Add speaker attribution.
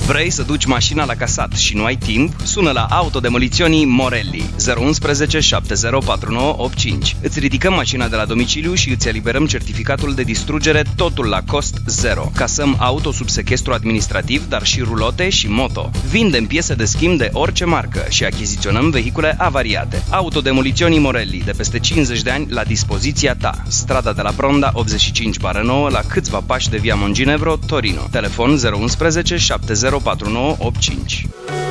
Speaker 1: Vrei să duci mașina la casat și nu ai timp? Sună la Autodemoliționii Morelli 011 704985. Îți ridicăm mașina de la domiciliu și îți eliberăm certificatul de distrugere, totul la cost zero. Casăm auto sub sechestru administrativ, dar și rulote și moto. Vindem piese de schimb de orice marcă și achiziționăm vehicule avariate. Autodemoliționii Morelli, de peste 50 de ani, la dispoziția ta. Strada de la Bronda 85/9, la câțiva pași de Via Monginevro, Torino. Telefon 011 704985.